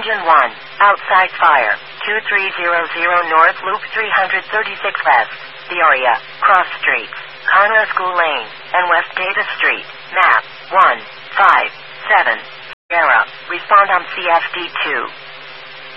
Engine 1, outside fire, 2300 North Loop 336 West, Peoria, cross streets, Conroe School Lane, and West Davis Street, map 157. Sierra, respond on CFD2.